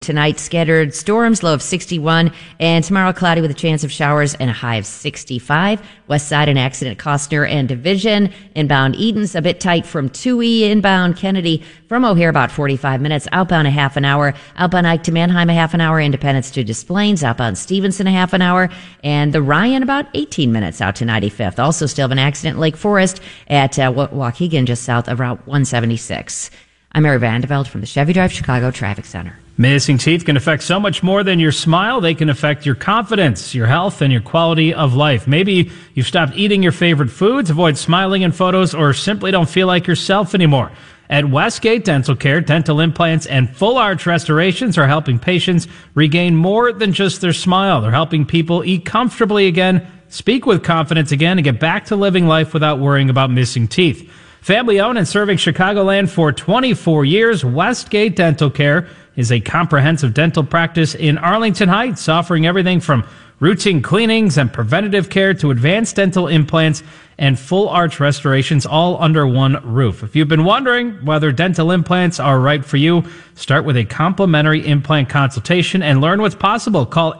Tonight, scattered storms, low of 61, and tomorrow, cloudy with a chance of showers and a high of 65. West side, an accident, Costner and Division. Inbound Edens, a bit tight from Toohey. Inbound Kennedy from O'Hare, about 45 minutes. Outbound, a half an hour. Outbound Ike to Manheim, a half an hour. Independence to Des Plaines. Outbound Stevenson, a half an hour. And the Ryan, about 18 minutes out to 95th. Also still have an accident, Lake Forest at Waukegan, just south of Route 176. I'm Mary Vandeveld from the Chevy Drive Chicago Traffic Center. Missing teeth can affect so much more than your smile. They can affect your confidence, your health, and your quality of life. Maybe you've stopped eating your favorite foods, avoid smiling in photos, or simply don't feel like yourself anymore. At Westgate Dental Care, dental implants and full arch restorations are helping patients regain more than just their smile. They're helping people eat comfortably again, speak with confidence again, and get back to living life without worrying about missing teeth. Family owned and serving Chicagoland for 24 years, Westgate Dental Care is a comprehensive dental practice in Arlington Heights, offering everything from routine cleanings and preventative care to advanced dental implants and full arch restorations, all under one roof. If you've been wondering whether dental implants are right for you, start with a complimentary implant consultation and learn what's possible. Call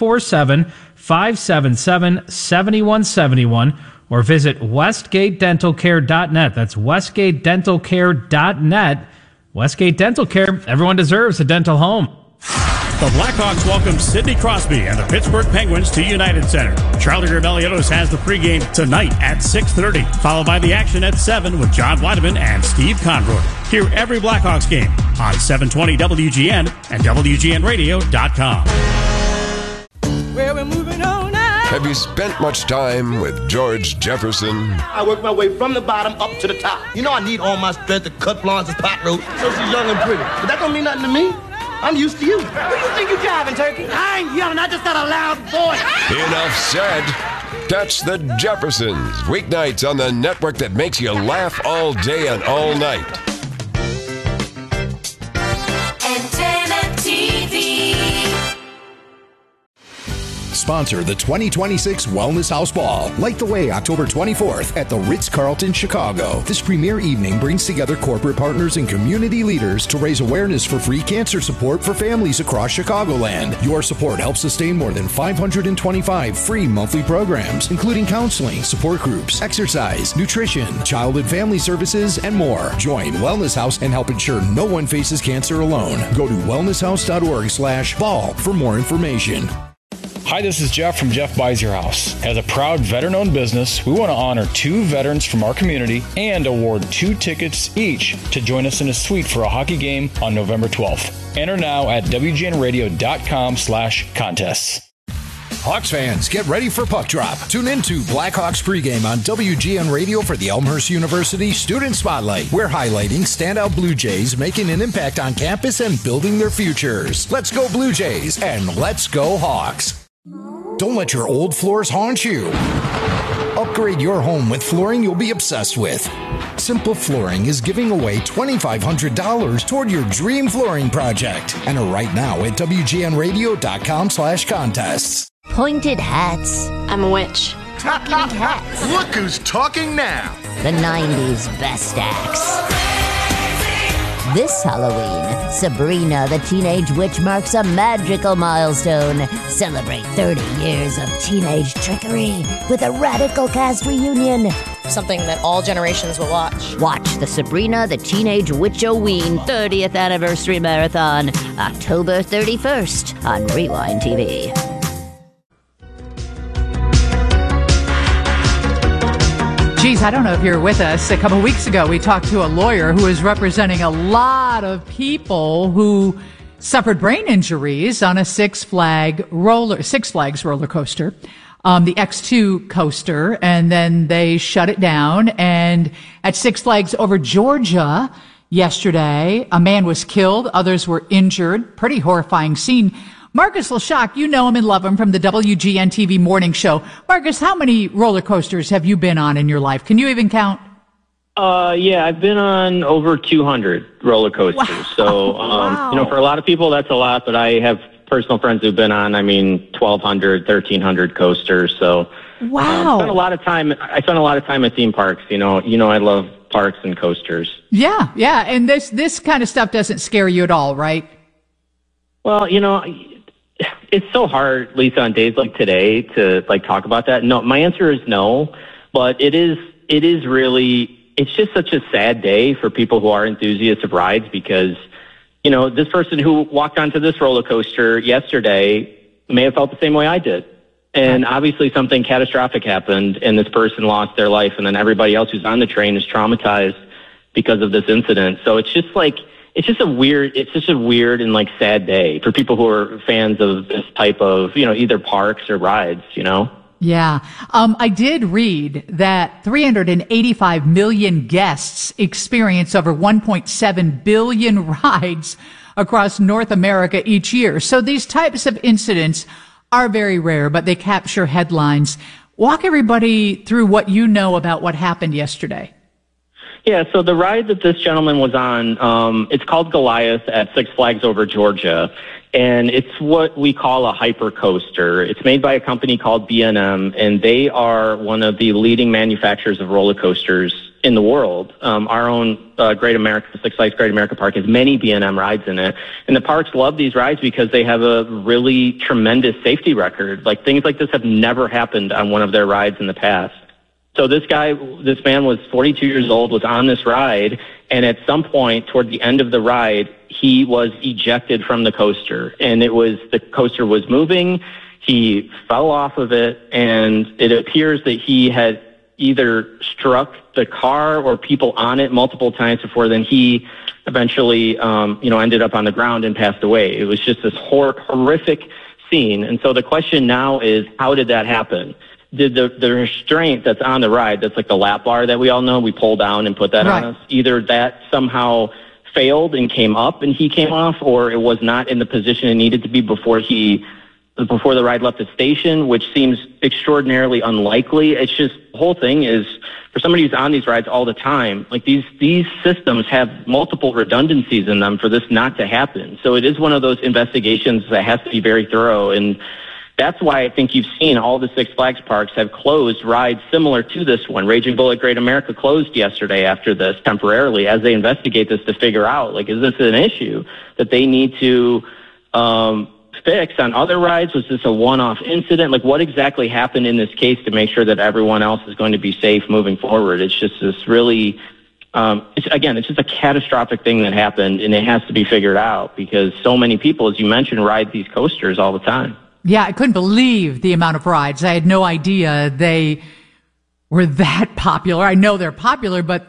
847-577-7171 or visit westgatedentalcare.net. That's westgatedentalcare.net. Westgate Dental Care. Everyone deserves a dental home. The Blackhawks welcome Sidney Crosby and the Pittsburgh Penguins to United Center. Charlie Rebellion has the pregame tonight at 6:30, followed by the action at 7 with John Weideman and Steve Conroy. Hear every Blackhawks game on 720 WGN and WGNradio.com. Well, we're moving on now. Have you spent much time with George Jefferson? I work my way from the bottom up to the top. You know I need all my strength to cut Florence's pot roast so she's young and pretty. But that don't mean nothing to me. I'm used to you. Who you think you're driving, Turkey? I ain't yelling. I just got a loud voice. Enough said. Catch the Jeffersons weeknights on the network that makes you laugh all day and all night. Antenna TV. Sponsor the 2026 Wellness House Ball. Light the way October 24th at the Ritz-Carlton, Chicago. This premier evening brings together corporate partners and community leaders to raise awareness for free cancer support for families across Chicagoland. Your support helps sustain more than 525 free monthly programs, including counseling, support groups, exercise, nutrition, child and family services, and more. Join Wellness House and help ensure no one faces cancer alone. Go to wellnesshouse.org/ball for more information. Hi, this is Jeff from Jeff Buys Your House. As a proud veteran-owned business, we want to honor 2 veterans from our community and award 2 tickets each to join us in a suite for a hockey game on November 12th. Enter now at WGNradio.com/contests. Hawks fans, get ready for Puck Drop. Tune into Blackhawks pregame on WGN Radio for the Elmhurst University Student Spotlight. We're highlighting standout Blue Jays making an impact on campus and building their futures. Let's go Blue Jays and let's go Hawks. Don't let your old floors haunt you. Upgrade your home with flooring you'll be obsessed with. Simple Flooring is giving away $2,500 toward your dream flooring project. Enter right now at WGNradio.com/contests. Pointed hats. I'm a witch. Talking hats. Look who's talking now. The 90s best acts. This Halloween, Sabrina the Teenage Witch marks a magical milestone. Celebrate 30 years of teenage trickery with a radical cast reunion. Something that all generations will watch. Watch the Sabrina the Teenage Witch-O-Ween 30th Anniversary Marathon, October 31st on Rewind TV. Geez, I don't know if you're with us. A couple weeks ago, we talked to a lawyer who is representing a lot of people who suffered brain injuries on a Six Flags roller coaster, the X2 coaster, and then they shut it down. And at Six Flags over Georgia yesterday, a man was killed, others were injured. Pretty horrifying scene. Marcus Leshock, you know him and love him from the WGN TV morning show. Marcus, how many roller coasters have you been on in your life? Can you even count? Yeah, I've been on over 200 roller coasters. Wow. So, Wow. For a lot of people, that's a lot, but I have personal friends who've been on, 1,200, 1,300 coasters. So, wow. I spent a lot of time at theme parks. I love parks and coasters. Yeah. And this kind of stuff doesn't scare you at all, right? Well, it's so hard, Lisa, on days like today to talk about that. No, my answer is no, but it is really, it's just such a sad day for people who are enthusiasts of rides because, this person who walked onto this roller coaster yesterday may have felt the same way I did. And obviously something catastrophic happened and this person lost their life and then everybody else who's on the train is traumatized because of this incident. So it's just a weird and sad day for people who are fans of this type of, either parks or rides, Yeah. I did read that 385 million guests experience over 1.7 billion rides across North America each year. So these types of incidents are very rare, but they capture headlines. Walk everybody through what you know about what happened yesterday. Yeah, so the ride that this gentleman was on, it's called Goliath at Six Flags Over Georgia, and it's what we call a hyper coaster. It's made by a company called B&M, and they are one of the leading manufacturers of roller coasters in the world. Our own Great America, Six Flags Great America Park has many B&M rides in it, and the parks love these rides because they have a really tremendous safety record. Things like this have never happened on one of their rides in the past. So this man was 42 years old, was on this ride, and at some point toward the end of the ride, he was ejected from the coaster. And the coaster was moving, he fell off of it, and it appears that he had either struck the car or people on it multiple times before then he eventually, ended up on the ground and passed away. It was just this horrific scene. And so the question now is, how did that happen? Did the restraint that's on the ride, that's like the lap bar that we all know, we pull down and put that on us, either that somehow failed and came up and he came off, or it was not in the position it needed to be before the ride left the station, which seems extraordinarily unlikely. It's just, the whole thing is, for somebody who's on these rides all the time, these systems have multiple redundancies in them for this not to happen. So it is one of those investigations that has to be very thorough, and that's why I think you've seen all the Six Flags parks have closed rides similar to this one. Raging Bull at Great America closed yesterday after this temporarily as they investigate this to figure out, is this an issue that they need to fix on other rides? Was this a one-off incident? What exactly happened in this case to make sure that everyone else is going to be safe moving forward? It's just this really, it's just a catastrophic thing that happened, and it has to be figured out because so many people, as you mentioned, ride these coasters all the time. Yeah, I couldn't believe the amount of rides. I had no idea they were that popular. I know they're popular, but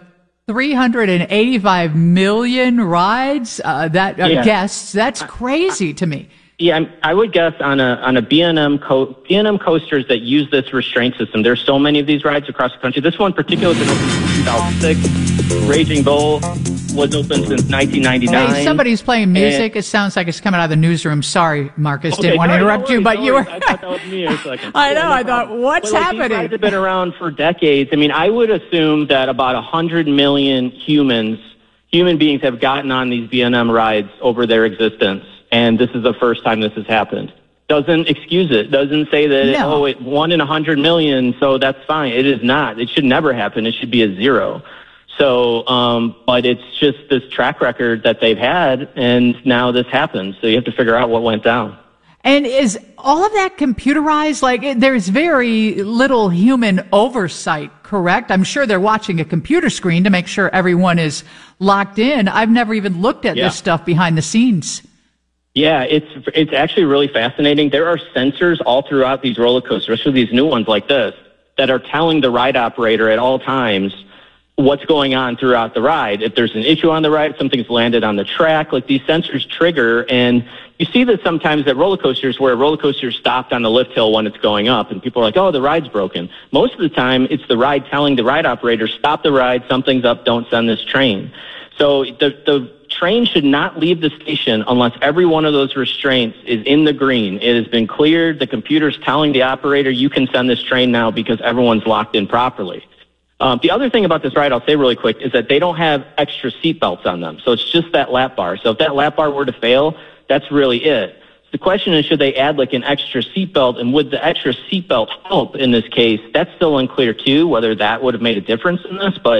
385 million rides, guests, that's crazy to me. Yeah, I would guess on a B&M coasters that use this restraint system, there's so many of these rides across the country. This one particularly has been open since 2006. Raging Bull was open since 1999. Hey, somebody's playing music. It sounds like it's coming out of the newsroom. Sorry, Marcus, didn't want to interrupt you, but you were... I thought that was me for a second. I know, I thought, what's happening? These rides have been around for decades. I mean, I would assume that about 100 million human beings have gotten on these B&M rides over their existence. And this is the first time this has happened. Doesn't excuse it. Doesn't say that, it's 1 in 100 million, so that's fine. It is not. It should never happen. It should be a zero. So, but it's just this track record that they've had, and now this happens. So you have to figure out what went down. And is all of that computerized? There's very little human oversight, correct? I'm sure they're watching a computer screen to make sure everyone is locked in. I've never even looked at this stuff behind the scenes. Yeah, it's actually really fascinating. There are sensors all throughout these roller coasters, especially these new ones like this, that are telling the ride operator at all times what's going on throughout the ride. If there's an issue on the ride, something's landed on the track, these sensors trigger. And you see this sometimes at roller coasters where a roller coaster stopped on the lift hill when it's going up and people are like, oh, the ride's broken. Most of the time it's the ride telling the ride operator, stop the ride, something's up, don't send this train. So the train should not leave the station unless every one of those restraints is in the green. It has been cleared. The computer's telling the operator, you can send this train now because everyone's locked in properly. The other thing about this ride, I'll say really quick, is that they don't have extra seatbelts on them. So it's just that lap bar. So if that lap bar were to fail, that's really it. The question is, should they add an extra seatbelt, and would the extra seatbelt help in this case? That's still unclear too, whether that would have made a difference in this, but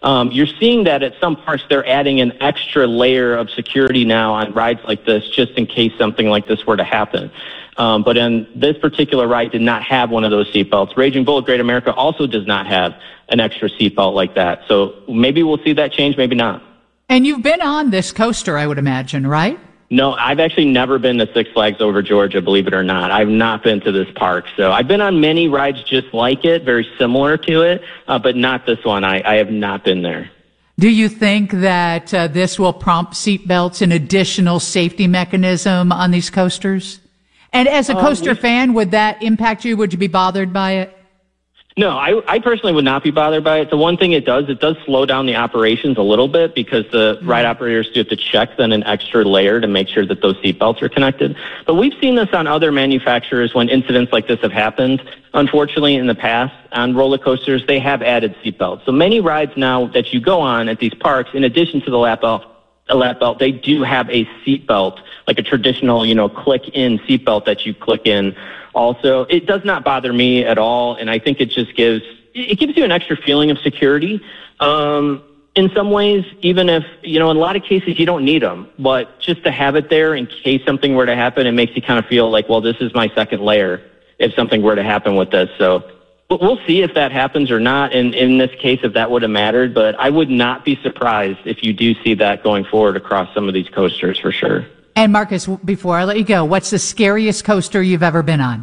You're seeing that at some parks they're adding an extra layer of security now on rides like this, just in case something like this were to happen. But in this particular ride did not have one of those seatbelts. Raging Bull at Great America also does not have an extra seatbelt like that. So maybe we'll see that change, maybe not. And you've been on this coaster, I would imagine, right? No, I've actually never been to Six Flags Over Georgia, believe it or not. I've not been to this park. So I've been on many rides just like it, very similar to it, but not this one. I have not been there. Do you think that this will prompt seatbelts, an additional safety mechanism on these coasters? And as a coaster fan, would that impact you? Would you be bothered by it? No, I personally would not be bothered by it. The one thing it does slow down the operations a little bit because the ride operators do have to check then an extra layer to make sure that those seatbelts are connected. But we've seen this on other manufacturers when incidents like this have happened. Unfortunately, in the past, on roller coasters, they have added seatbelts. So many rides now that you go on at these parks, in addition to the lap belt, they do have a seatbelt, like a traditional, click-in seatbelt that you click in. Also, it does not bother me at all, and I think it just gives you an extra feeling of security. In some ways, even if, in a lot of cases you don't need them, but just to have it there in case something were to happen, it makes you kind of feel like, well, this is my second layer if something were to happen with this. So we'll see if that happens or not. In this case, if that would have mattered, but I would not be surprised if you do see that going forward across some of these coasters for sure. And Marcus, before I let you go, what's the scariest coaster you've ever been on?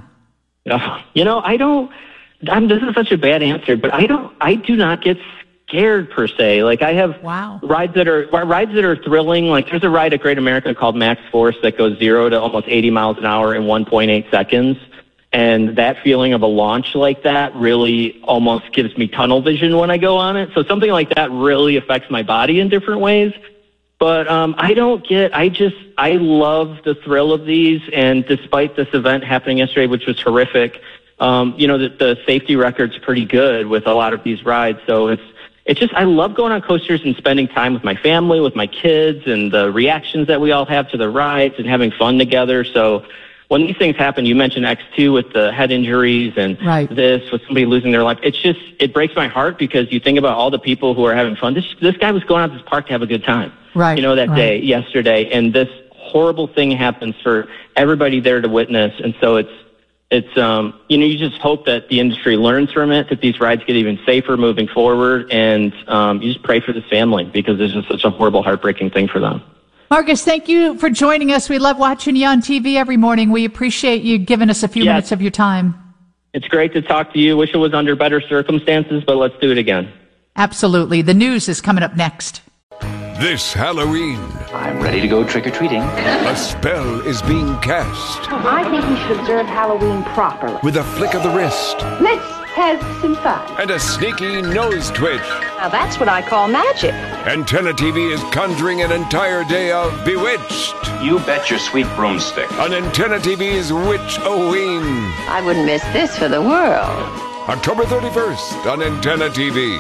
This is such a bad answer, but I do not get scared per se. Like I have rides that are thrilling. Like there's a ride at Great America called Max Force that goes 0 to almost 80 miles an hour in 1.8 seconds. And that feeling of a launch like that really almost gives me tunnel vision when I go on it. So something like that really affects my body in different ways. But I love the thrill of these. And despite this event happening yesterday, which was horrific, the safety record's pretty good with a lot of these rides. So it's just, I love going on coasters and spending time with my family, with my kids, and the reactions that we all have to the rides and having fun together. So when these things happen, you mentioned X2 with the head injuries and this with somebody losing their life. It breaks my heart because you think about all the people who are having fun. This guy was going out to this park to have a good time, day, yesterday. And this horrible thing happens for everybody there to witness. And so you just hope that the industry learns from it, that these rides get even safer moving forward. And you just pray for this family because this is such a horrible, heartbreaking thing for them. Marcus, thank you for joining us. We love watching you on TV every morning. We appreciate you giving us a few minutes of your time. It's great to talk to you. Wish it was under better circumstances, but let's do it again. Absolutely. The news is coming up next. This Halloween, I'm ready to go trick-or-treating. A spell is being cast. I think we should observe Halloween properly. With a flick of the wrist. Let's have some fun. And a sneaky nose twitch. Now that's what I call magic. Antenna TV is conjuring an entire day of Bewitched. You bet your sweet broomstick. On Antenna TV's Witch-O-Ween. I wouldn't miss this for the world. October 31st on Antenna TV.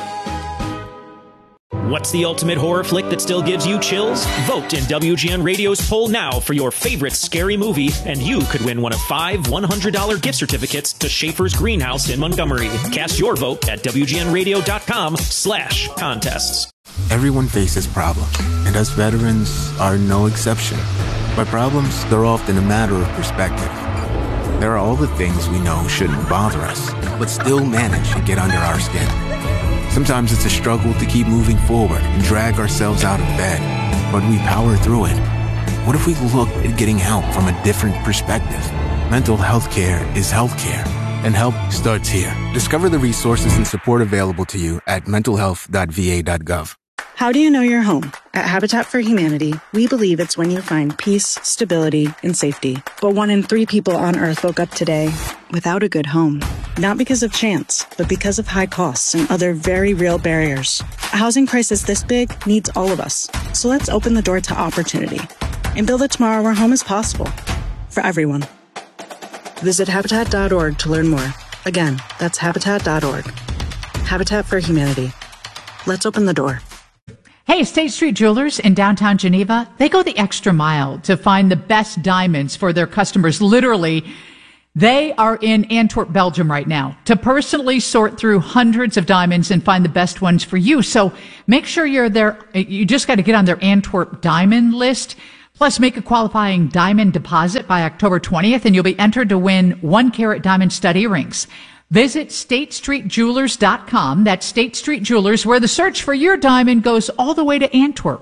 What's the ultimate horror flick that still gives you chills? Vote in WGN Radio's poll now for your favorite scary movie, and you could win one of 5 $100 gift certificates to Schaefer's Greenhouse in Montgomery. Cast your vote at WGNradio.com/contests. Everyone faces problems, and us veterans are no exception. But problems, they're often a matter of perspective. There are all the things we know shouldn't bother us, but still manage to get under our skin. Sometimes it's a struggle to keep moving forward and drag ourselves out of bed, but we power through it. What if we look at getting help from a different perspective? Mental health care is healthcare, and help starts here. Discover the resources and support available to you at mentalhealth.va.gov. How do you know you're home? At Habitat for Humanity, we believe it's when you find peace, stability, and safety. But 1 in 3 people on Earth woke up today without a good home. Not because of chance, but because of high costs and other very real barriers. A housing crisis this big needs all of us. So let's open the door to opportunity and build a tomorrow where home is possible for everyone. Visit Habitat.org to learn more. Again, that's Habitat.org. Habitat for Humanity. Let's open the door. Hey, State Street Jewelers in downtown Geneva, they go the extra mile to find the best diamonds for their customers. Literally, They are in Antwerp, Belgium right now to personally sort through hundreds of diamonds and find the best ones for you. So make sure you're there. You just got to get on their Antwerp diamond list. Plus, make a qualifying diamond deposit by October 20th, and you'll be entered to win 1-carat diamond stud earrings. Visit StateStreetJewelers.com. That's State Street Jewelers, where the search for your diamond goes all the way to Antwerp.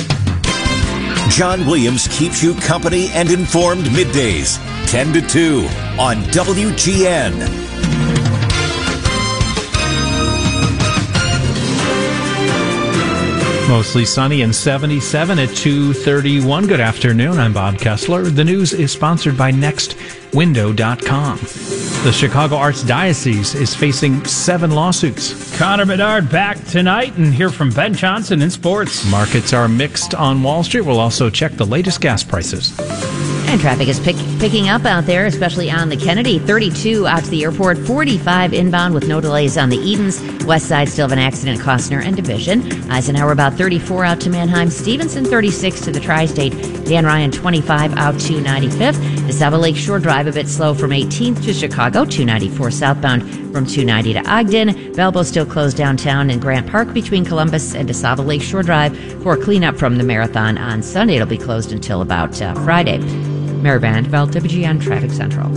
John Williams keeps you company and informed middays, 10 to 2 on WGN. Mostly sunny and 77 at 2:31. Good afternoon. I'm Bob Kessler. The news is sponsored by NextWindow.com. The Chicago Archdiocese is facing 7 lawsuits. Connor Bedard back tonight, and hear from Ben Johnson in sports. Markets are mixed on Wall Street. We'll also check the latest gas prices. And traffic is picking up out there, especially on the Kennedy. 32 out to the airport, 45 inbound with no delays on the Edens. West side still have an accident at Costner and Division. Eisenhower about 34 out to Manheim. Stevenson 36 to the Tri-State. Dan Ryan 25 out to 95th. DeSava Lake Shore Drive a bit slow from 18th to Chicago. 294 southbound from 290 to Ogden. Balbo still closed downtown in Grant Park between Columbus and DeSava Lake Shore Drive for cleanup from the marathon on Sunday. It'll be closed until about Friday. Mary Vanderveld, WGN Traffic Central.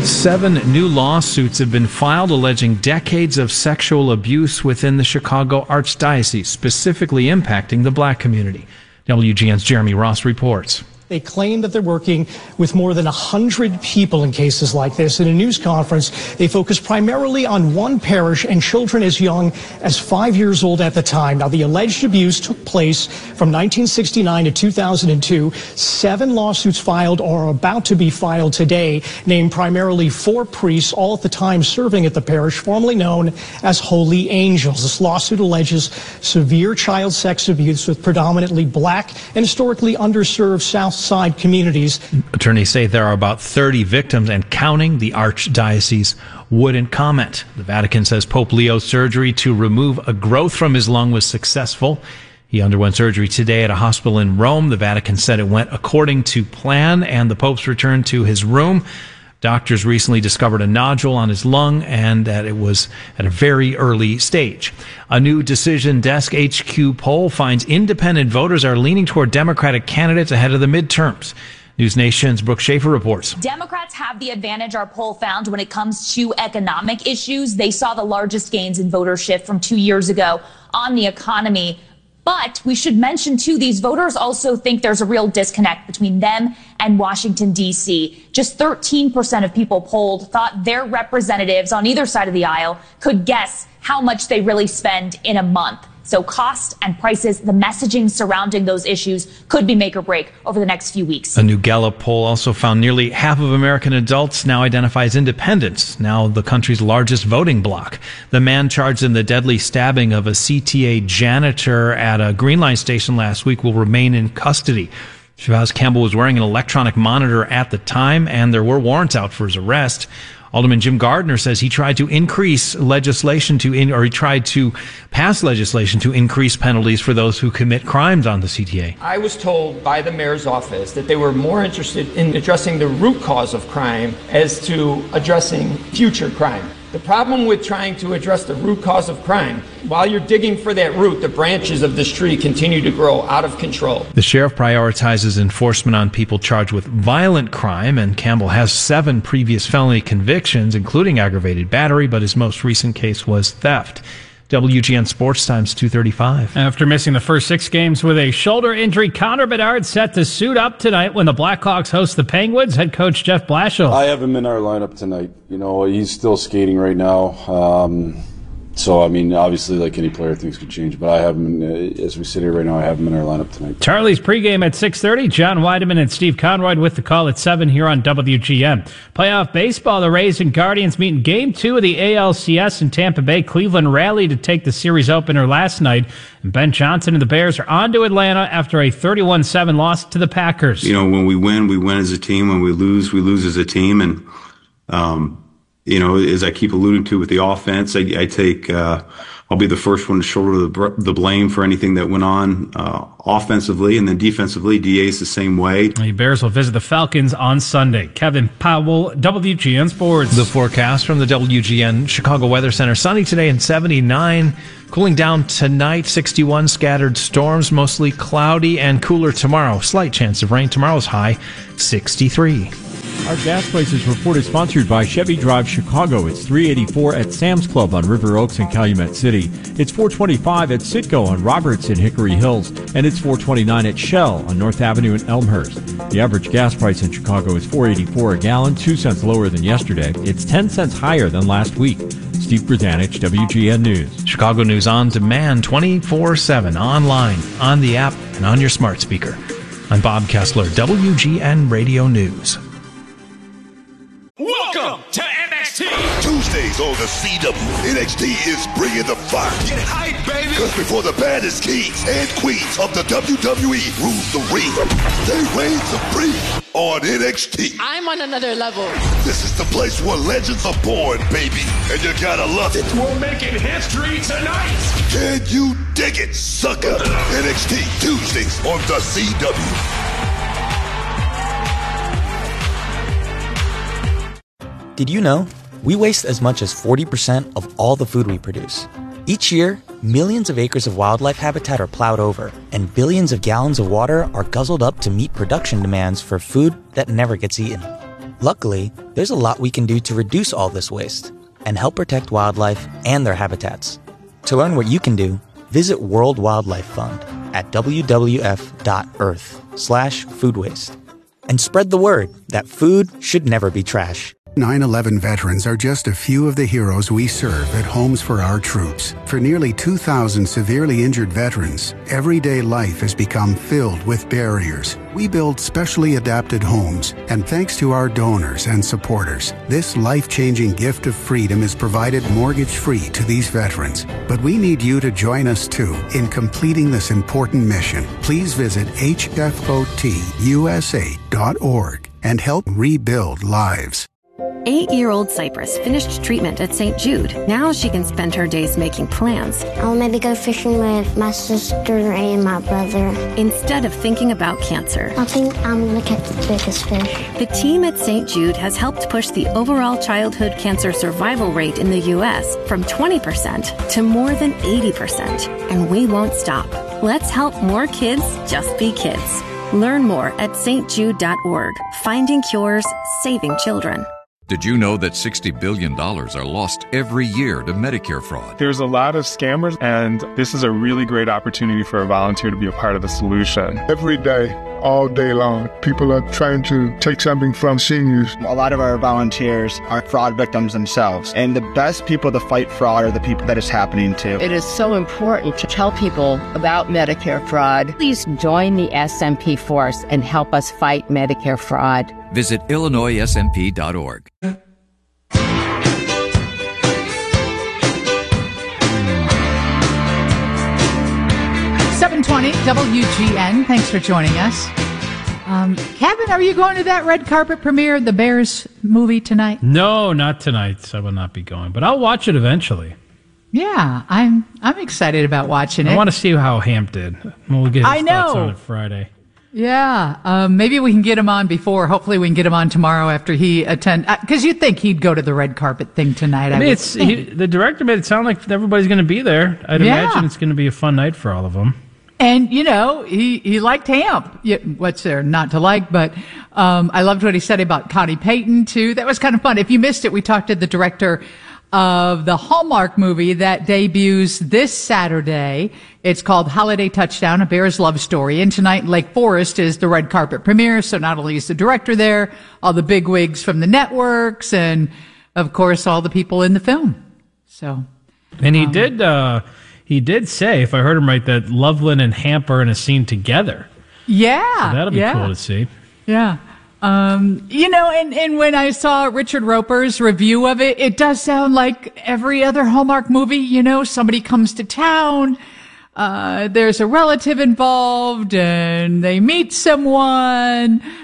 7 new lawsuits have been filed alleging decades of sexual abuse within the Chicago Archdiocese, specifically impacting the black community. WGN's Jeremy Ross reports. They claim that they're working with more than 100 people in cases like this. In a news conference, they focus primarily on one parish and children as young as 5 years old at the time. Now, the alleged abuse took place from 1969 to 2002. 7 lawsuits filed or are about to be filed today, named primarily 4 priests, all at the time serving at the parish, formerly known as Holy Angels. This lawsuit alleges severe child sex abuse with predominantly black and historically underserved South Side communities. Attorneys say there are about 30 victims and counting. The Archdiocese wouldn't comment. The Vatican says Pope Leo's surgery to remove a growth from his lung was successful. He underwent surgery today at a hospital in Rome. The Vatican said it went according to plan, and the Pope's returned to his room. Doctors recently discovered a nodule on his lung and that it was at a very early stage. A new Decision Desk HQ poll finds independent voters are leaning toward Democratic candidates ahead of the midterms. News Nation's Brooke Schaefer reports. Democrats have the advantage, our poll found, when it comes to economic issues. They saw the largest gains in voter shift from 2 years ago on the economy. But we should mention, too, these voters also think there's a real disconnect between them and Washington, D.C. Just 13% of people polled thought their representatives on either side of the aisle could guess how much they really spend in a month. So cost and prices, the messaging surrounding those issues could be make or break over the next few weeks. A new Gallup poll also found nearly half of American adults now identify as independents, now the country's largest voting bloc. The man charged in the deadly stabbing of a CTA janitor at a Green Line station last week will remain in custody. Shavaz Campbell was wearing an electronic monitor at the time, and there were warrants out for his arrest. Alderman Jim Gardner says he tried to pass legislation to increase penalties for those who commit crimes on the CTA. I was told by the mayor's office that they were more interested in addressing the root cause of crime as to addressing future crime. The problem with trying to address the root cause of crime, while you're digging for that root, the branches of this tree continue to grow out of control. The sheriff prioritizes enforcement on people charged with violent crime, and Campbell has 7 previous felony convictions, including aggravated battery, but his most recent case was theft. WGN Sports Times 2:35. After missing the first 6 games with a shoulder injury, Connor Bedard set to suit up tonight when the Blackhawks host the Penguins. Head coach Jeff Blashill. I have him in our lineup tonight. You know, he's still skating right now. So, I mean, obviously, like any player, things could change. But I have him, as we sit here right now, I have him in our lineup tonight. Charlie's pregame at 6:30. John Weideman and Steve Conroy with the call at 7 here on WGN. Playoff baseball, the Rays and Guardians meet in Game 2 of the ALCS in Tampa Bay. Cleveland rallied to take the series opener last night. And Ben Johnson and the Bears are on to Atlanta after a 31-7 loss to the Packers. You know, when we win as a team. When we lose as a team. And, as I keep alluding to with the offense, I take, I'll be the first one to shoulder the blame for anything that went on offensively, and then defensively, DA is the same way. The Bears will visit the Falcons on Sunday. Kevin Powell, WGN Sports. The forecast from the WGN Chicago Weather Center. Sunny today and 79. Cooling down tonight, 61. Scattered storms, mostly cloudy and cooler tomorrow. Slight chance of rain. Tomorrow's high, 63. Our gas prices report is sponsored by Chevy Drive Chicago. It's $3.84 at Sam's Club on River Oaks and Calumet City. It's $4.25 at Citgo on Roberts and Hickory Hills. And it's $4.29 at Shell on North Avenue in Elmhurst. The average gas price in Chicago is $4.84 a gallon, 2 cents lower than yesterday. It's 10 cents higher than last week. Steve Grzanich, WGN News. Chicago News on demand 24/7, online, on the app, and on your smart speaker. I'm Bob Kessler, WGN Radio News. Welcome to NXT. Tuesdays on the CW. NXT is bringing the fire. Get hype, baby. Because before the baddest kings and queens of the WWE rule the ring, they reign supreme on NXT. I'm on another level. This is the place where legends are born, baby. And you gotta love it. We're making history tonight. Can you dig it, sucker? NXT Tuesdays on the CW. Did you know? We waste as much as 40% of all the food we produce. Each year, millions of acres of wildlife habitat are plowed over, and billions of gallons of water are guzzled up to meet production demands for food that never gets eaten. Luckily, there's a lot we can do to reduce all this waste and help protect wildlife and their habitats. To learn what you can do, visit World Wildlife Fund at wwf.earth/food waste. And spread the word that food should never be trash. 9/11 veterans are just a few of the heroes we serve at Homes for Our Troops. For nearly 2,000 severely injured veterans, everyday life has become filled with barriers. We build specially adapted homes, and thanks to our donors and supporters, this life-changing gift of freedom is provided mortgage-free to these veterans. But we need you to join us too in completing this important mission. Please visit hfotusa.org and help rebuild lives. 8-year-old Cypress finished treatment at St. Jude. Now she can spend her days making plans. I'll maybe go fishing with my sister and my brother. Instead of thinking about cancer. I think I'm going to catch the biggest fish. The team at St. Jude has helped push the overall childhood cancer survival rate in the U.S. from 20% to more than 80%. And we won't stop. Let's help more kids just be kids. Learn more at stjude.org. Finding cures, saving children. Did you know that $60 billion are lost every year to Medicare fraud? There's a lot of scammers, and this is a really great opportunity for a volunteer to be a part of the solution. Every day, all day long, people are trying to take something from seniors. A lot of our volunteers are fraud victims themselves, and the best people to fight fraud are the people that it's happening to. It is so important to tell people about Medicare fraud. Please join the SMP force and help us fight Medicare fraud. Visit IllinoisSMP.org. 720 WGN. Thanks for joining us. Kevin, are you going to that red carpet premiere of the Bears movie tonight? No, not tonight. I will not be going, but I'll watch it eventually. Yeah, I'm excited about watching it. I want to see how Hamp did. We'll get his thoughts on it Friday. Yeah, maybe we can get him on before. Hopefully we can get him on tomorrow after he attend. Because you'd think he'd go to the red carpet thing tonight. I mean, the director made it sound like everybody's going to be there. I'd imagine it's going to be a fun night for all of them. And, you know, he liked Hamp. What's there not to like? But I loved what he said about Connie Payton, too. That was kind of fun. If you missed it, we talked to the director of the Hallmark movie that debuts this Saturday. It's called Holiday Touchdown, A Bears Love Story. And tonight, Lake Forest is the red carpet premiere. So not only is the director there, all the bigwigs from the networks, and, of course, all the people in the film. So, and he did say, if I heard him right, that Loveland and Hamp are in a scene together. Yeah. So that'll be cool to see. Yeah. You know, and when I saw Richard Roper's review of it, it does sound like every other Hallmark movie. You know, somebody comes to town, there's a relative involved, and they meet someone,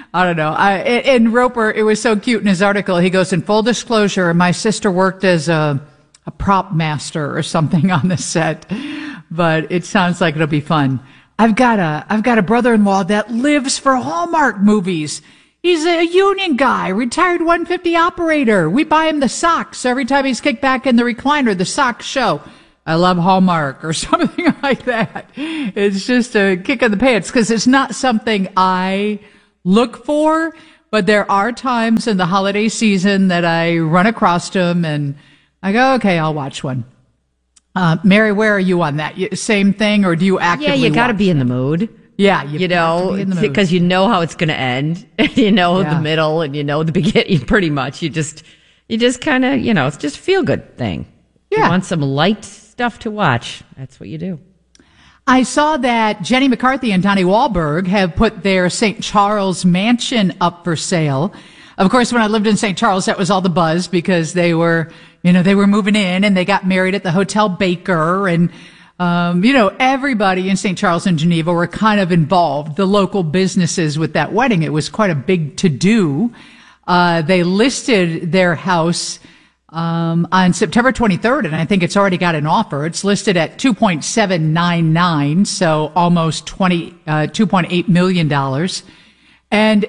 I don't know. In Roper, it was so cute in his article. He goes, in full disclosure, my sister worked as a prop master or something on the set, but it sounds like it'll be fun. I've got a brother-in-law that lives for Hallmark movies. He's a union guy, retired 150 operator. We buy him the socks every time he's kicked back in the recliner, the socks show. I love Hallmark or something like that. It's just a kick in the pants because it's not something I look for, but there are times in the holiday season that I run across them and I go, okay, I'll watch one. Mary, where are you on that? Same thing, or do you actively Yeah, you got to watch be in the mood. Yeah, you know, because you know how it's going to end. You know the middle and you know the beginning pretty much. You just kind of, you know, it's just a feel good thing. Yeah. You want some light stuff to watch. That's what you do. I saw that Jenny McCarthy and Donnie Wahlberg have put their St. Charles mansion up for sale. Of course, when I lived in St. Charles, that was all the buzz because they were moving in and they got married at the Hotel Baker and, everybody in St. Charles and Geneva were kind of involved, the local businesses with that wedding. It was quite a big to-do. They listed their house on September 23rd, and I think it's already got an offer. It's listed at $2.799, so almost $2.8 million. And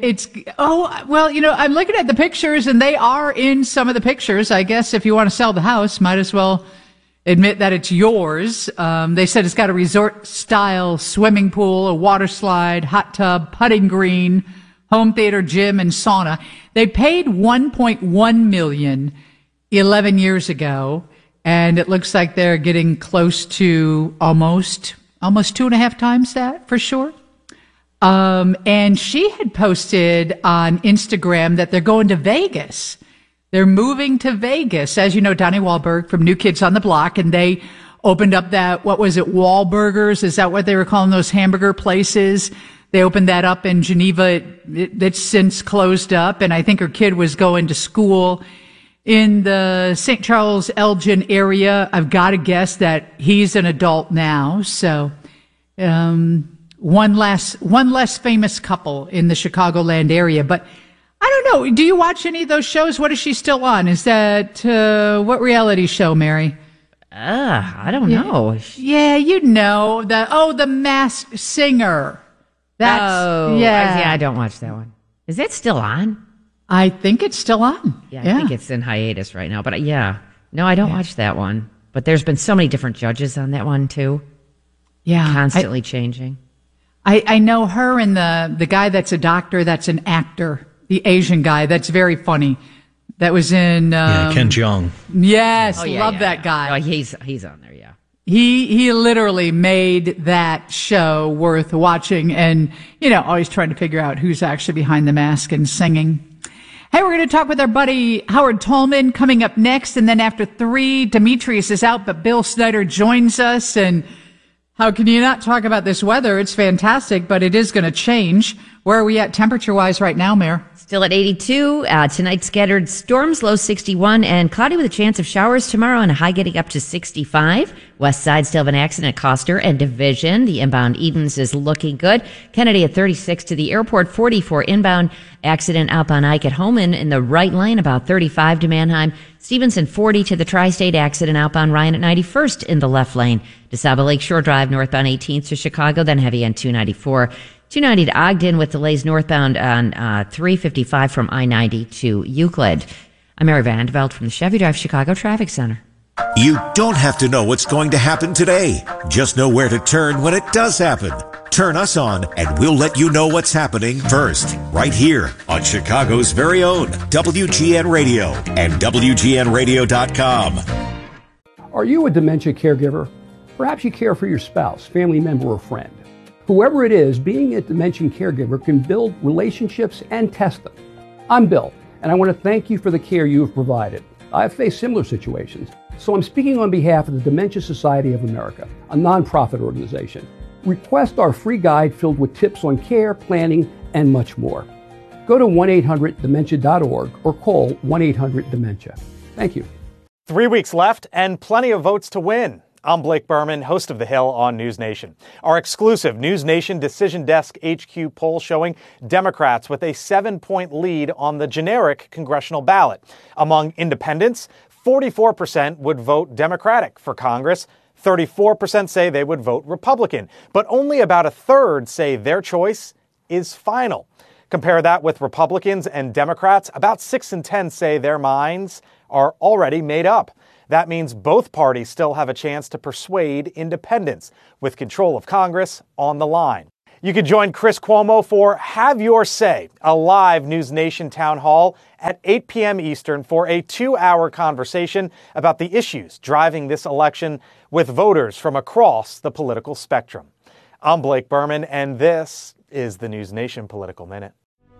I'm looking at the pictures, and they are in some of the pictures. I guess if you want to sell the house, might as well admit that it's yours. They said it's got a resort-style swimming pool, a water slide, hot tub, putting green, home theater, gym, and sauna. They paid $1.1 million 11 years ago, and it looks like they're getting close to almost 2.5 times that for sure. And she had posted on Instagram that they're going to Vegas. They're moving to Vegas. As you know, Donnie Wahlberg from New Kids on the Block, and they opened up that, what was it, Wahlburgers? Is that what they were calling those hamburger places? They opened that up in Geneva. It's since closed up, and I think her kid was going to school in the St. Charles Elgin area. I've got to guess that he's an adult now. So, one less famous couple in the Chicagoland area. But I don't know. Do you watch any of those shows? What is she still on? Is that, what reality show, Mary? I don't know. Yeah, you know. The Masked Singer. I don't watch that one. Is that still on? I think it's still on. Yeah, I think it's in hiatus right now. But no, I don't watch that one. But there's been so many different judges on that one too. Yeah, constantly changing. I know her and the guy that's a doctor, that's an actor, the Asian guy. That's very funny. That was in Ken Jeong. Yes, love that guy. Oh, he's on there. Yeah. He literally made that show worth watching, and always trying to figure out who's actually behind the mask and singing. Hey, we're going to talk with our buddy Howard Tolman coming up next. And then after 3, Demetrius is out, but Bill Snyder joins us. And how can you not talk about this weather? It's fantastic, but it is going to change. Where are we at temperature-wise right now, Mayor? Still at 82. Tonight, scattered storms, low 61, and cloudy with a chance of showers tomorrow and a high getting up to 65. West side still have an accident at Coster and Division. The inbound Edens is looking good. Kennedy at 36 to the airport, 44 inbound. Accident outbound Ike at Holman in the right lane, about 35 to Manheim. Stevenson 40 to the Tri-State. Accident outbound Ryan at 91st in the left lane. DeSaba Lakeshore Drive northbound 18th to Chicago, then heavy on 294. 290 to Ogden with delays northbound on 355 from I-90 to Euclid. I'm Mary Vandeveld from the Chevy Drive Chicago Traffic Center. You don't have to know what's going to happen today. Just know where to turn when it does happen. Turn us on and we'll let you know what's happening first, right here on Chicago's very own WGN Radio and WGNradio.com. Are you a dementia caregiver? Perhaps you care for your spouse, family member, or friend. Whoever it is, being a dementia caregiver can build relationships and test them. I'm Bill, and I want to thank you for the care you have provided. I've faced similar situations, so I'm speaking on behalf of the Dementia Society of America, a nonprofit organization. Request our free guide filled with tips on care, planning, and much more. Go to 1-800-DEMENTIA.org or call 1-800-DEMENTIA. Thank you. 3 weeks left and plenty of votes to win. I'm Blake Berman, host of The Hill on News Nation. Our exclusive News Nation Decision Desk HQ poll showing Democrats with a 7-point lead on the generic congressional ballot. Among independents, 44% would vote Democratic for Congress. 34% say they would vote Republican, but only about a third say their choice is final. Compare that with Republicans and Democrats. About 6 in 10 say their minds are already made up. That means both parties still have a chance to persuade independents, with control of Congress on the line. You can join Chris Cuomo for Have Your Say, a live News Nation town hall at 8 p.m. Eastern for a 2-hour conversation about the issues driving this election with voters from across the political spectrum. I'm Blake Berman, and this is the News Nation Political Minute.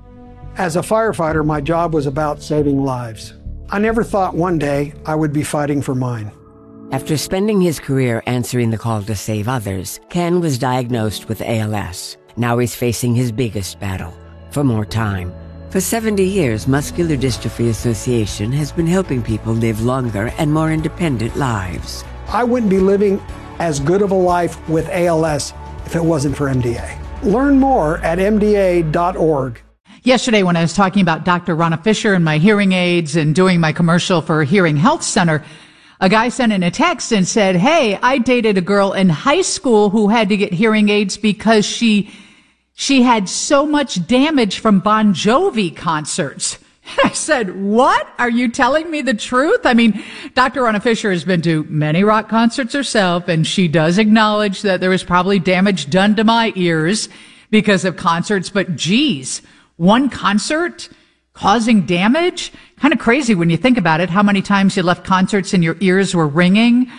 As a firefighter, my job was about saving lives. I never thought one day I would be fighting for mine. After spending his career answering the call to save others, Ken was diagnosed with ALS. Now he's facing his biggest battle, for more time. For 70 years, Muscular Dystrophy Association has been helping people live longer and more independent lives. I wouldn't be living as good of a life with ALS if it wasn't for MDA. Learn more at MDA.org. Yesterday, when I was talking about Dr. Rana Fisher and my hearing aids and doing my commercial for Hearing Health Center, a guy sent in a text and said, hey, I dated a girl in high school who had to get hearing aids because she had so much damage from Bon Jovi concerts. I said, what? Are you telling me the truth? I mean, Dr. Rana Fisher has been to many rock concerts herself, and she does acknowledge that there was probably damage done to my ears because of concerts, but geez, one concert causing damage? Kind of crazy when you think about it, how many times you left concerts and your ears were ringing.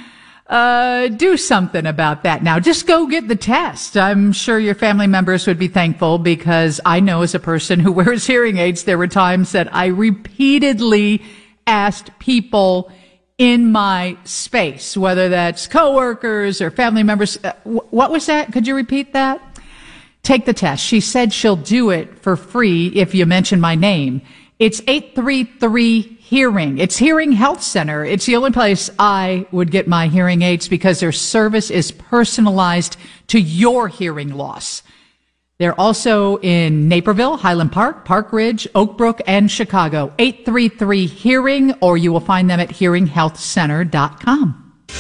Do something about that. Now, just go get the test. I'm sure your family members would be thankful, because I know, as a person who wears hearing aids, there were times that I repeatedly asked people in my space, whether that's coworkers or family members. What was that? Could you repeat that? Take the test. She said she'll do it for free if you mention my name. It's 833-HEARING. It's Hearing Health Center. It's the only place I would get my hearing aids, because their service is personalized to your hearing loss. They're also in Naperville, Highland Park, Park Ridge, Oak Brook, and Chicago. 833-HEARING, or you will find them at hearinghealthcenter.com.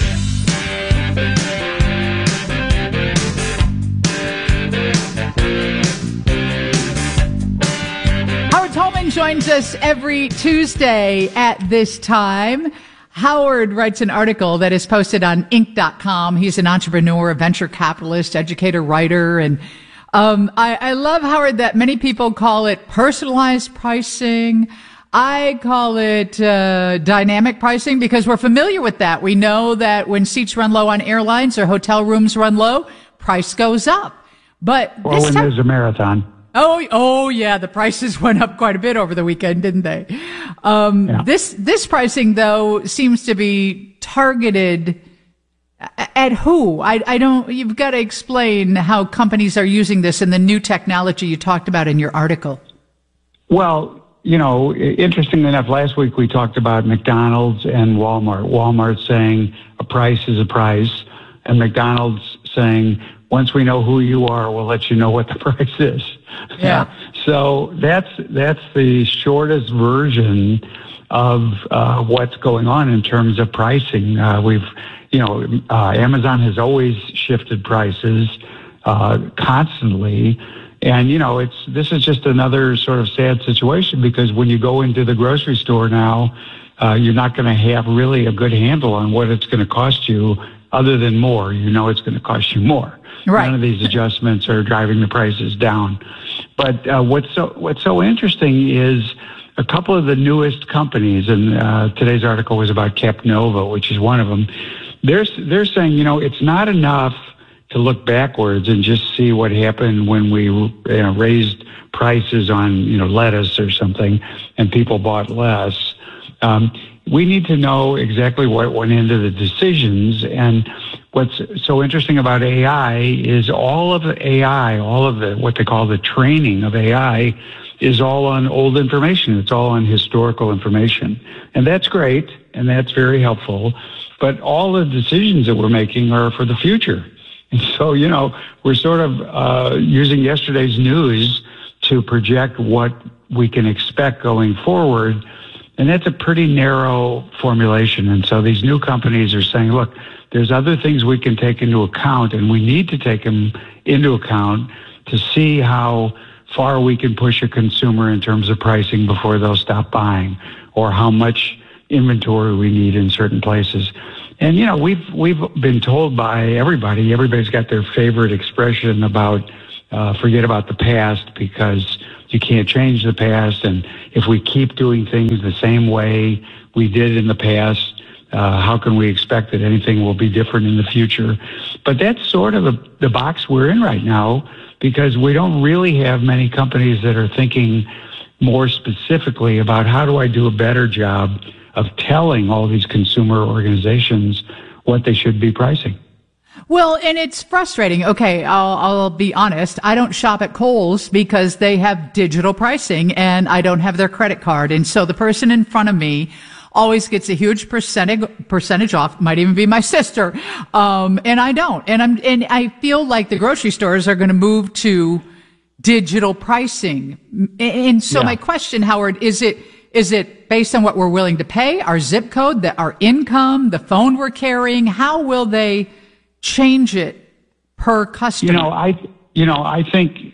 Tolman joins us every Tuesday at this time. Howard writes an article that is posted on Inc.com. He's an entrepreneur, a venture capitalist, educator, writer, and I love, Howard, that many people call it personalized pricing. I call it dynamic pricing, because we're familiar with that. We know that when seats run low on airlines or hotel rooms run low, price goes up. But or when there's a marathon. Oh yeah, the prices went up quite a bit over the weekend, didn't they? Yeah. This pricing, though, seems to be targeted at who? I don't, you've got to explain how companies are using this and the new technology you talked about in your article. Well, you know, interestingly enough, last week we talked about McDonald's and Walmart. Walmart saying a price is a price, and McDonald's saying, once we know who you are, we'll let you know what the price is. Yeah. So that's the shortest version of what's going on in terms of pricing. Amazon has always shifted prices constantly, and this is just another sort of sad situation, because when you go into the grocery store now, you're not going to have really a good handle on what it's going to cost you, other than more. It's going to cost you more. Right. None of these adjustments are driving the prices down. But what's so interesting is a couple of the newest companies, and today's article was about Capnova, which is one of them. They're saying, it's not enough to look backwards and just see what happened when we raised prices on lettuce or something and people bought less. We need to know exactly what went into the decisions. And what's so interesting about AI is all of the what they call the training of AI is all on old information. It's all on historical information. And that's great, and that's very helpful. But all the decisions that we're making are for the future. And so, we're sort of using yesterday's news to project what we can expect going forward. And that's a pretty narrow formulation. And so these new companies are saying, look, there's other things we can take into account, and we need to take them into account to see how far we can push a consumer in terms of pricing before they'll stop buying, or how much inventory we need in certain places. And, we've been told by everybody's got their favorite expression about forget about the past, because you can't change the past. And if we keep doing things the same way we did in the past, how can we expect that anything will be different in the future? But that's sort of the box we're in right now, because we don't really have many companies that are thinking more specifically about how do I do a better job of telling all these consumer organizations what they should be pricing. Well, and it's frustrating. Okay, I'll be honest. I don't shop at Kohl's because they have digital pricing and I don't have their credit card. And so the person in front of me always gets a huge percentage off, might even be my sister. And I don't. And I feel like the grocery stores are going to move to digital pricing. And so my question, Howard, is it based on what we're willing to pay, our zip code, our income, the phone we're carrying? How will they change it per customer? I think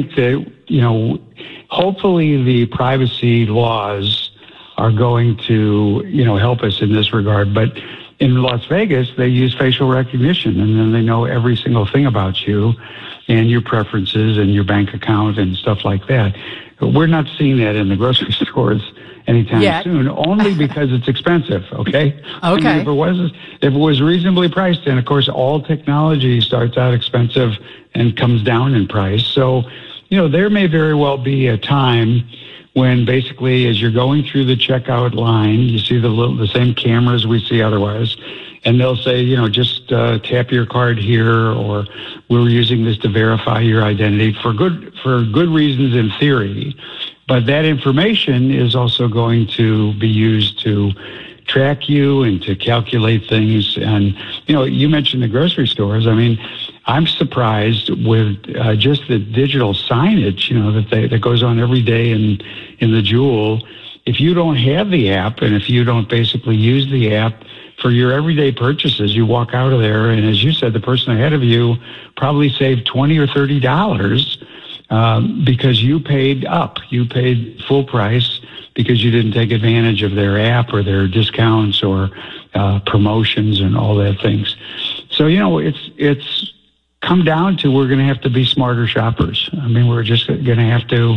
that, hopefully the privacy laws are going to, help us in this regard. But in Las Vegas, they use facial recognition, and then they know every single thing about you and your preferences and your bank account and stuff like that. But we're not seeing that in the grocery stores anytime soon, only because it's expensive. Okay. I mean, if it was reasonably priced, and of course all technology starts out expensive and comes down in price. So, there may very well be a time when basically as you're going through the checkout line, you see the same cameras we see otherwise, and they'll say, just tap your card here, or we're using this to verify your identity for good reasons in theory. But that information is also going to be used to track you and to calculate things. And, you mentioned the grocery stores. I mean, I'm surprised with just the digital signage, that goes on every day in the Jewel. If you don't have the app, and if you don't basically use the app for your everyday purchases, you walk out of there, and as you said, the person ahead of you probably saved $20 or $30 because you paid up. You paid full price because you didn't take advantage of their app or their discounts or promotions and all that things. So, it's come down to we're going to have to be smarter shoppers. I mean, we're just going to have to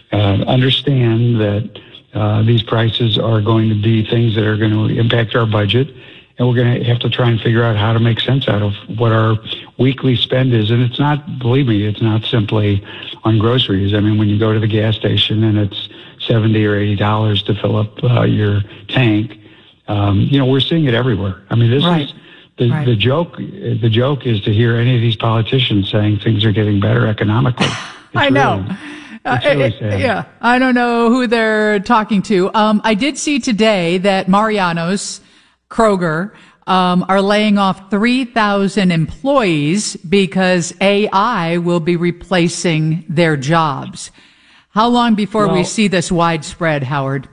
understand that these prices are going to be things that are going to impact our budget, and we're going to have to try and figure out how to make sense out of what our weekly spend is. And it's not, believe me, it's not simply on groceries. I mean, when you go to the gas station and it's $70 or $80 to fill up your tank, we're seeing it everywhere. I mean, this is the joke. The joke is to hear any of these politicians saying things are getting better economically. I know. It's really sad. Yeah, I don't know who they're talking to. I did see today that Mariano's, Kroger, are laying off 3,000 employees because AI will be replacing their jobs. How long before we see this widespread, Howard?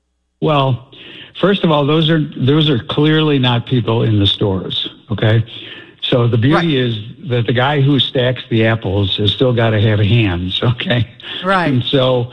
Well, first of all, those are clearly not people in the stores. Okay, so the beauty is that the guy who stacks the apples has still got to have hands. Okay, right. And so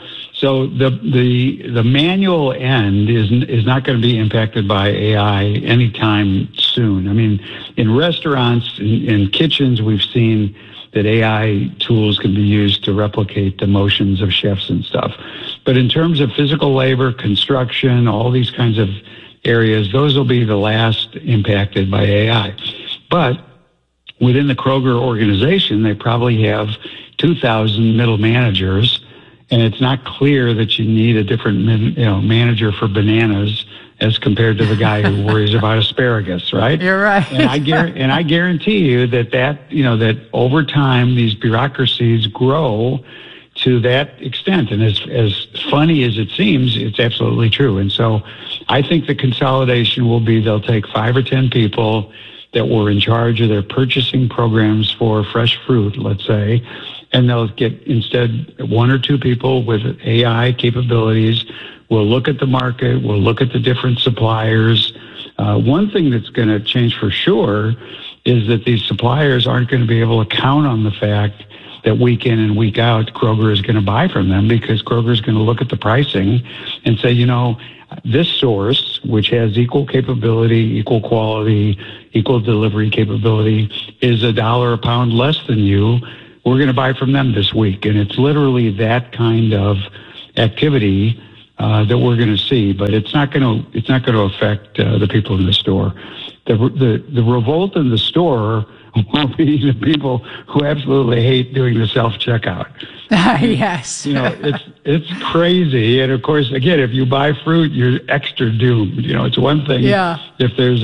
the manual end is not going to be impacted by AI anytime soon. I mean, in restaurants, in kitchens, we've seen that AI tools can be used to replicate the motions of chefs and stuff. But in terms of physical labor, construction, all these kinds of areas, those will be the last impacted by AI. But within the Kroger organization, they probably have 2,000 middle managers, and it's not clear that you need a different manager for bananas as compared to the guy who worries about asparagus, right? You're right. And I guarantee you that over time these bureaucracies grow to to that extent. And as funny as it seems, it's absolutely true. And so I think the consolidation will be they'll take 5 or 10 people that were in charge of their purchasing programs for fresh fruit, let's say, and they'll get instead 1 or 2 people with AI capabilities. We'll look at the market. We'll look at the different suppliers. One thing that's going to change for sure is that these suppliers aren't going to be able to count on the fact that week in and week out, Kroger is going to buy from them, because Kroger is going to look at the pricing and say, this source, which has equal capability, equal quality, equal delivery capability, is $1 a pound less than you. We're going to buy from them this week. And it's literally that kind of activity that we're going to see, but it's not going to affect the people in the store. The revolt in the store will be the people who absolutely hate doing the self-checkout. Yes. It's crazy. And of course, again, if you buy fruit, you're extra doomed. It's one thing if there's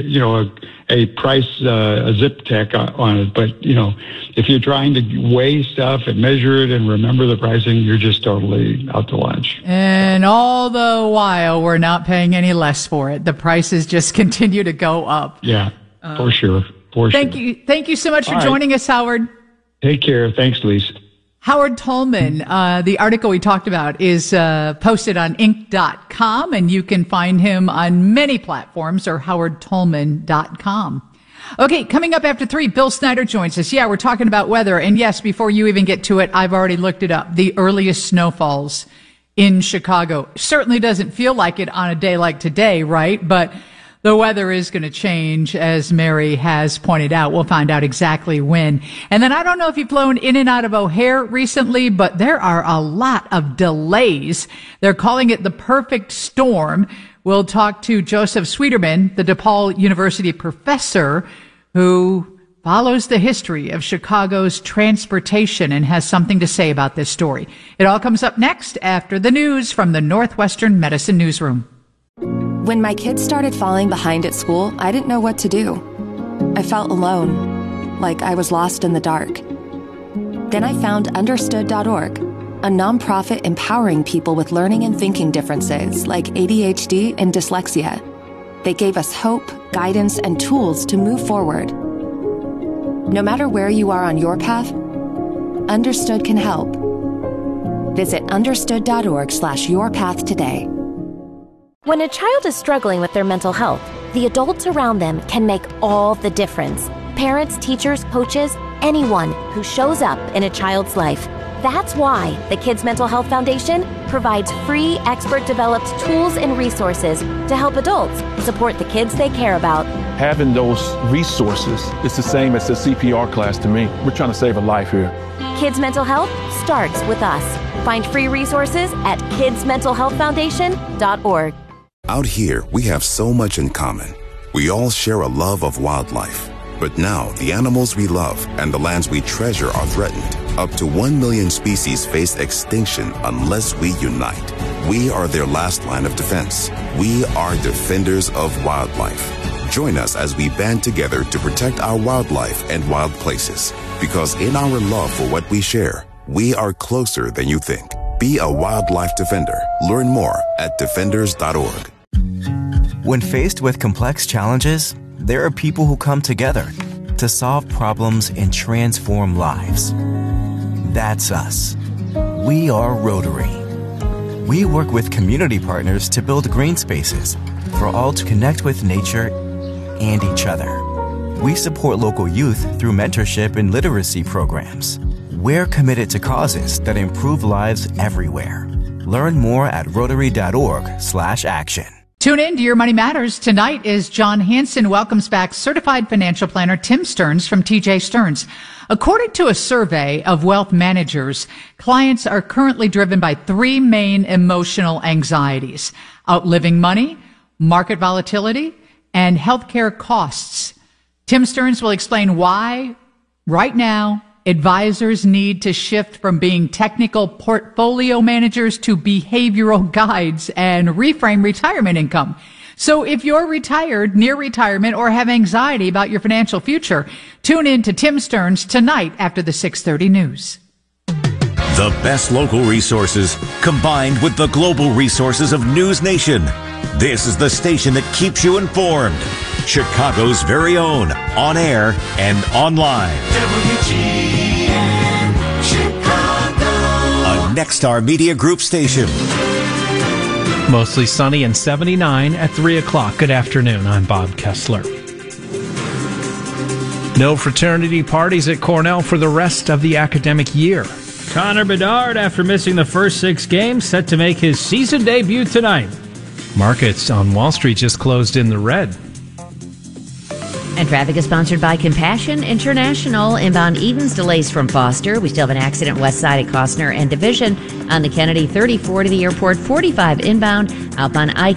a price, a zip tag on it. But, if you're trying to weigh stuff and measure it and remember the pricing, you're just totally out to lunch. And all the while, we're not paying any less for it. The prices just continue to go up. Yeah, for sure. Thank you so much for joining us, Howard. Take care. Thanks, Lisa. Howard Tolman, the article we talked about is posted on Inc.com, and you can find him on many platforms or howardtolman.com. Okay, coming up after 3, Bill Snyder joins us. Yeah, we're talking about weather. And yes, before you even get to it, I've already looked it up. The earliest snowfalls in Chicago. Certainly doesn't feel like it on a day like today, right? But the weather is going to change, as Mary has pointed out. We'll find out exactly when. And then I don't know if you've flown in and out of O'Hare recently, but there are a lot of delays. They're calling it the perfect storm. We'll talk to Joseph Sweeterman, the DePaul University professor who follows the history of Chicago's transportation and has something to say about this story. It all comes up next after the news from the Northwestern Medicine Newsroom. When my kids started falling behind at school, I didn't know what to do. I felt alone, like I was lost in the dark. Then I found Understood.org, a nonprofit empowering people with learning and thinking differences like ADHD and dyslexia. They gave us hope, guidance, and tools to move forward. No matter where you are on your path, Understood can help. Visit understood.org/yourpath today. When a child is struggling with their mental health, the adults around them can make all the difference. Parents, teachers, coaches, anyone who shows up in a child's life. That's why the Kids Mental Health Foundation provides free, expert-developed tools and resources to help adults support the kids they care about. Having those resources is the same as a CPR class to me. We're trying to save a life here. Kids Mental Health starts with us. Find free resources at kidsmentalhealthfoundation.org. Out here, we have so much in common. We all share a love of wildlife. But now, the animals we love and the lands we treasure are threatened. Up to 1 million species face extinction unless we unite. We are their last line of defense. We are defenders of wildlife. Join us as we band together to protect our wildlife and wild places. Because in our love for what we share, we are closer than you think. Be a wildlife defender. Learn more at defenders.org. When faced with complex challenges, there are people who come together to solve problems and transform lives. That's us. We are Rotary. We work with community partners to build green spaces for all to connect with nature and each other. We support local youth through mentorship and literacy programs. We're committed to causes that improve lives everywhere. Learn more at Rotary.org/action. Tune in to Your Money Matters. Tonight is John Hanson welcomes back certified financial planner Tim Stearns from TJ Stearns. According to a survey of wealth managers, clients are currently driven by 3 main emotional anxieties: outliving money, market volatility, and healthcare costs. Tim Stearns will explain why, right now, advisors need to shift from being technical portfolio managers to behavioral guides and reframe retirement income. So if you're retired, near retirement, or have anxiety about your financial future, tune in to Tim Stearns tonight after the 6:30 news. The best local resources combined with the global resources of News Nation. This is the station that keeps you informed. Chicago's very own, on air and online. WGN Chicago. A Nexstar Media Group station. Mostly sunny and 79 at 3 o'clock. Good afternoon. I'm Bob Kessler. No fraternity parties at Cornell for the rest of the academic year. Connor Bedard, after missing the first 6 games, set to make his season debut tonight. Markets on Wall Street just closed in the red. And traffic is sponsored by Compassion International. Inbound Edens delays from Foster. We still have an accident west side at Costner and Division on the Kennedy, 34 to the airport, 45 inbound. Outbound I